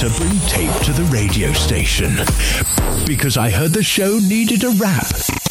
to bring tape to the radio station because I heard the show needed a rap.